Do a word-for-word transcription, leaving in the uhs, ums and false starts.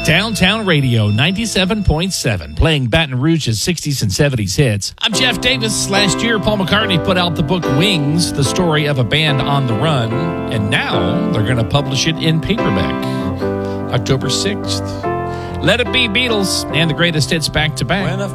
Downtown Radio ninety-seven point seven, playing Baton Rouge's sixties and seventies hits. I'm Jeff Davis. Last year, Paul McCartney put out the book Wings, the story of a band on the run, and now they're going to publish it in paperback. October sixth. Let It Be Beatles and the greatest hits back to back.